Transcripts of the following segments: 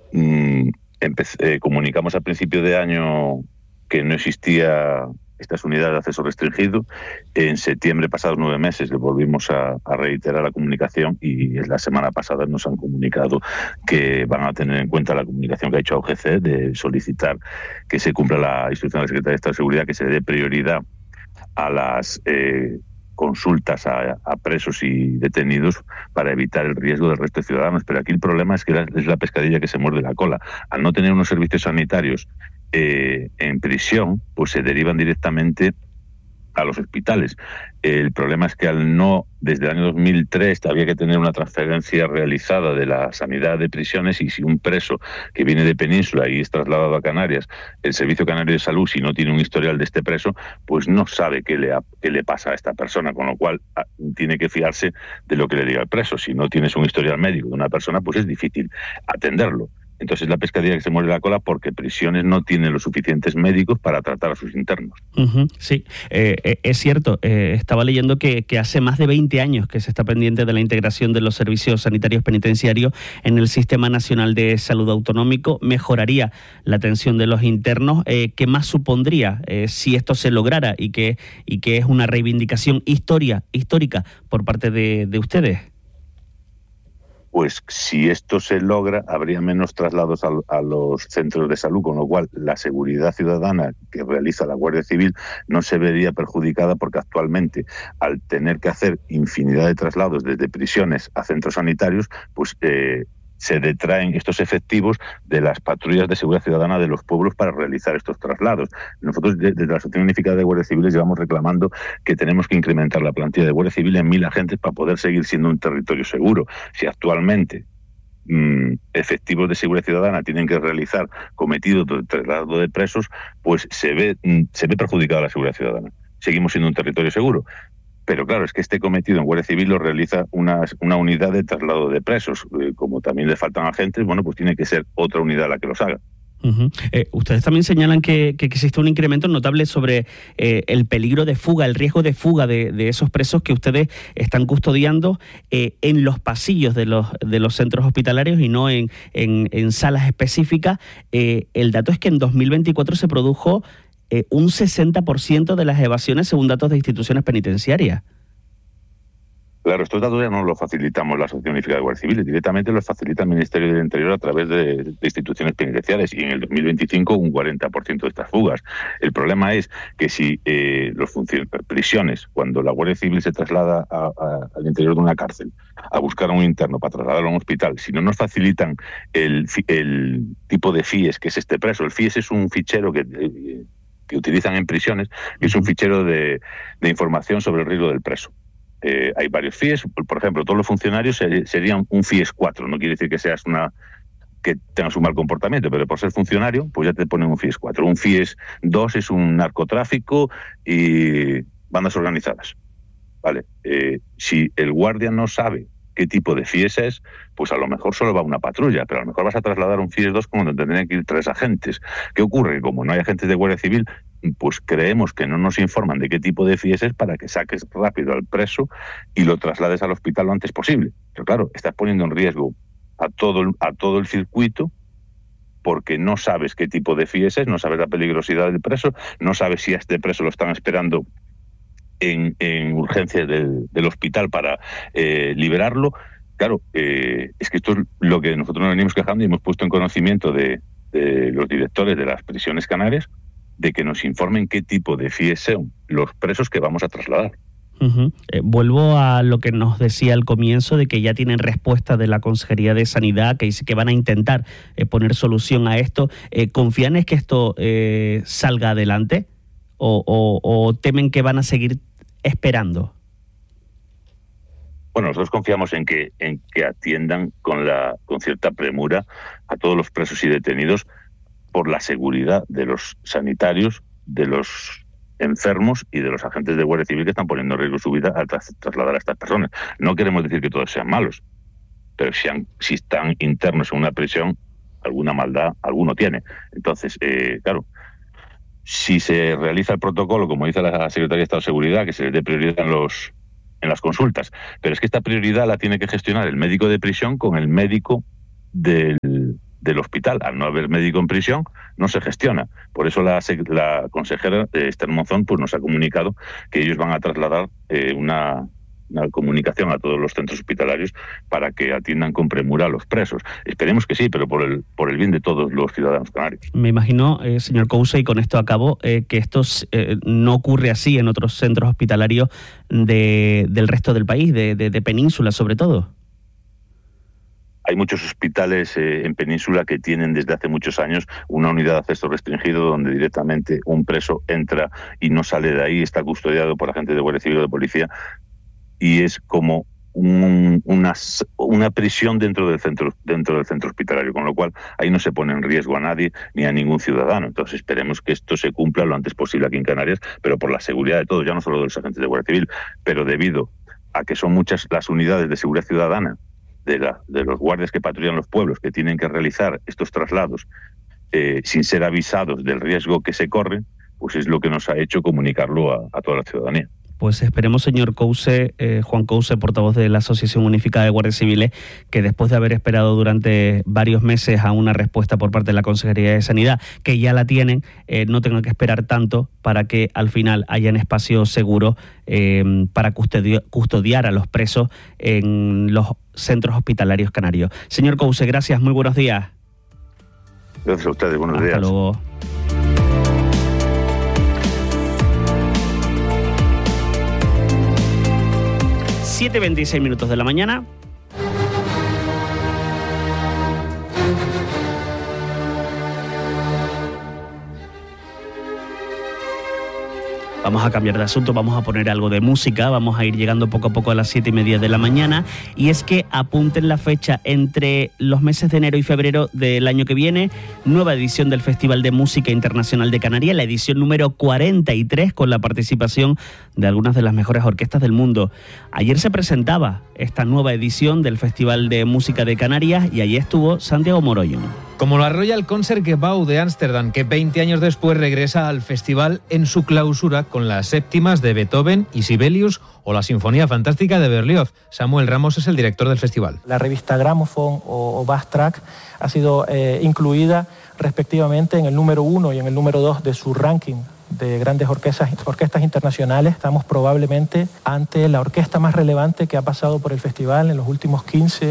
mm, comunicamos a principio de año que no existía estas unidades de acceso restringido. En septiembre, pasados 9 meses, le volvimos a reiterar la comunicación y la semana pasada nos han comunicado que van a tener en cuenta la comunicación que ha hecho OGC de solicitar que se cumpla la instrucción de la Secretaría de Estado de Seguridad, que se dé prioridad a las consultas a presos y detenidos para evitar el riesgo del resto de ciudadanos. Pero aquí el problema es que es la pescadilla que se muerde la cola. Al no tener unos servicios sanitarios en prisión, pues se derivan directamente a los hospitales. El problema es que desde el año 2003 había que tener una transferencia realizada de la sanidad de prisiones, y si un preso que viene de Península y es trasladado a Canarias, el Servicio Canario de Salud, si no tiene un historial de este preso, pues no sabe qué le pasa a esta persona, con lo cual tiene que fiarse de lo que le diga el preso. Si no tienes un historial médico de una persona, pues es difícil atenderlo. Entonces la pescadilla que se muerde la cola, porque prisiones no tienen los suficientes médicos para tratar a sus internos. Sí, es cierto. Estaba leyendo que hace más de 20 años que se está pendiente de la integración de los servicios sanitarios penitenciarios en el Sistema Nacional de Salud Autonómico. Mejoraría la atención de los internos. ¿Qué más supondría si esto se lograra y que es una reivindicación histórica por parte de ustedes? Pues si esto se logra, habría menos traslados a los centros de salud, con lo cual la seguridad ciudadana que realiza la Guardia Civil no se vería perjudicada, porque actualmente, al tener que hacer infinidad de traslados desde prisiones a centros sanitarios, pues se detraen estos efectivos de las patrullas de seguridad ciudadana de los pueblos para realizar estos traslados. Nosotros, desde la Asociación Unificada de Guardias Civiles, llevamos reclamando que tenemos que incrementar la plantilla de Guardia Civil en 1.000 agentes para poder seguir siendo un territorio seguro. Si actualmente efectivos de seguridad ciudadana tienen que realizar cometidos de traslado de presos, pues se ve perjudicada la seguridad ciudadana. Seguimos siendo un territorio seguro. Pero claro, es que este cometido en Guardia Civil lo realiza una unidad de traslado de presos. Como también le faltan agentes, bueno, pues tiene que ser otra unidad la que los haga. Ustedes también señalan que existe un incremento notable sobre el peligro de fuga, el riesgo de fuga de esos presos que ustedes están custodiando en los pasillos de los centros hospitalarios y no en salas específicas. El dato es que en 2024 se produjo un 60% de las evasiones según datos de instituciones penitenciarias. Claro, estos datos ya no los facilitamos la Asociación Unificada de Guardias Civiles, directamente los facilita el Ministerio del Interior a través de instituciones penitenciarial, y en el 2025 un 40% de estas fugas. El problema es que si prisiones, cuando la Guardia Civil se traslada al interior de una cárcel a buscar a un interno para trasladarlo a un hospital, si no nos facilitan el tipo de FIES que es este preso. El FIES es un fichero que utilizan en prisiones, que es un fichero de información sobre el riesgo del preso. Hay varios FIES, por ejemplo, todos los funcionarios serían un FIES 4, no quiere decir que tengas un mal comportamiento, pero por ser funcionario, pues ya te ponen un FIES 4. Un FIES 2 es un narcotráfico y bandas organizadas. Vale. Si el guardia no sabe qué tipo de FIES es, pues a lo mejor solo va una patrulla, pero a lo mejor vas a trasladar un FIES 2 cuando tendrían que ir 3 agentes. ¿Qué ocurre? Que como no hay agentes de Guardia Civil, pues creemos que no nos informan de qué tipo de FIES es para que saques rápido al preso y lo traslades al hospital lo antes posible. Pero claro, estás poniendo en riesgo a todo el circuito, porque no sabes qué tipo de FIES es, no sabes la peligrosidad del preso, no sabes si a este preso lo están esperando en urgencias del hospital para liberarlo. Claro, es que esto es lo que nosotros nos venimos quejando y hemos puesto en conocimiento de los directores de las prisiones canarias, de que nos informen qué tipo de FIES son los presos que vamos a trasladar. Vuelvo a lo que nos decía al comienzo, de que ya tienen respuesta de la Consejería de Sanidad, que dice que van a intentar poner solución a esto. ¿Confían en que esto salga adelante o temen que van a seguir esperando? Bueno, nosotros confiamos en que atiendan con cierta premura a todos los presos y detenidos, por la seguridad de los sanitarios, de los enfermos y de los agentes de Guardia Civil que están poniendo en riesgo su vida al trasladar a estas personas. No queremos decir que todos sean malos, pero si están internos en una prisión, alguna maldad alguno tiene. Entonces, claro, si se realiza el protocolo, como dice la Secretaría de Estado de Seguridad, que se les dé prioridad en las consultas, pero es que esta prioridad la tiene que gestionar el médico de prisión con el médico del del hospital. Al no haber médico en prisión, no se gestiona. Por eso la consejera Esther Monzón pues nos ha comunicado que ellos van a trasladar una comunicación a todos los centros hospitalarios para que atiendan con premura a los presos. Esperemos que sí, pero por el bien de todos los ciudadanos canarios. Me imagino, señor Couce, y con esto acabo, que esto no ocurre así en otros centros hospitalarios del resto del país, de Península sobre todo. Hay muchos hospitales en Península que tienen desde hace muchos años una unidad de acceso restringido donde directamente un preso entra y no sale de ahí, está custodiado por agentes de Guardia Civil o de policía, y es como una prisión dentro del centro hospitalario, con lo cual ahí no se pone en riesgo a nadie ni a ningún ciudadano. Entonces esperemos que esto se cumpla lo antes posible aquí en Canarias, pero por la seguridad de todos, ya no solo de los agentes de Guardia Civil, pero debido a que son muchas las unidades de seguridad ciudadana de los guardias que patrullan los pueblos que tienen que realizar estos traslados sin ser avisados del riesgo que se corre, pues es lo que nos ha hecho comunicarlo a toda la ciudadanía. Pues esperemos, señor Couce, Juan Couce, portavoz de la Asociación Unificada de Guardias Civiles, que después de haber esperado durante varios meses a una respuesta por parte de la Consejería de Sanidad, que ya la tienen, no tengan que esperar tanto para que al final hayan espacios seguros para custodiar a los presos en los centros hospitalarios canarios. Señor Couce, gracias, muy buenos días. Gracias a ustedes, buenos días. Hasta luego. Siete 26 minutos de la mañana. Vamos a cambiar de asunto, vamos a poner algo de música, vamos a ir llegando poco a poco a las 7:30 de la mañana, y es que apunten la fecha entre los meses de enero y febrero del año que viene, nueva edición del Festival de Música Internacional de Canarias, la edición número 43, con la participación de algunas de las mejores orquestas del mundo. Ayer se presentaba esta nueva edición del Festival de Música de Canarias y allí estuvo Santiago Morollón. Como la Royal Concertgebouw de Ámsterdam, que 20 años después regresa al festival en su clausura con las séptimas de Beethoven y Sibelius o la Sinfonía Fantástica de Berlioz. Samuel Ramos es el director del festival. La revista Gramophone o Bass Track ha sido incluida respectivamente en el número 1 y en el número 2 de su ranking de grandes orquestas internacionales. Estamos probablemente ante la orquesta más relevante que ha pasado por el festival en los últimos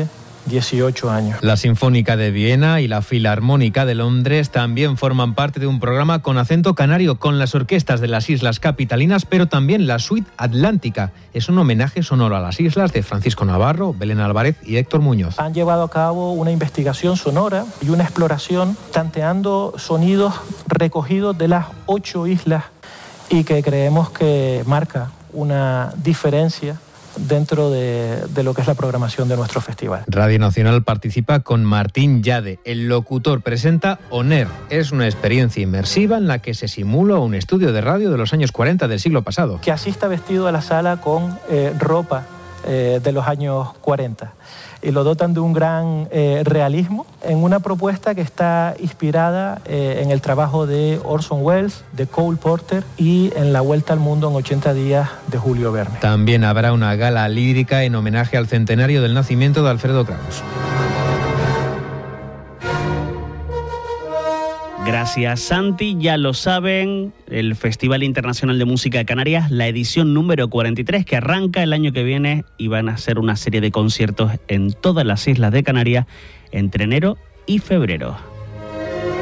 18 años. La Sinfónica de Viena y la Filarmónica de Londres también forman parte de un programa con acento canario con las orquestas de las islas capitalinas, pero también la Suite Atlántica. Es un homenaje sonoro a las islas de Francisco Navarro, Belén Álvarez y Héctor Muñoz. Han llevado a cabo una investigación sonora y una exploración tanteando sonidos recogidos de las 8 islas y que creemos que marca una diferencia dentro de lo que es la programación de nuestro festival. Radio Nacional participa con Martín Llade. El locutor presenta ONER. Es una experiencia inmersiva en la que se simula un estudio de radio de los años 40 del siglo pasado. Que asista vestido a la sala con ropa de los años 40. Y lo dotan de un gran realismo en una propuesta que está inspirada en el trabajo de Orson Welles, de Cole Porter y en La Vuelta al Mundo en 80 días de Julio Verne. También habrá una gala lírica en homenaje al centenario del nacimiento de Alfredo Kraus. Gracias, Santi. Ya lo saben, el Festival Internacional de Música de Canarias, la edición número 43, que arranca el año que viene, y van a hacer una serie de conciertos en todas las islas de Canarias entre enero y febrero.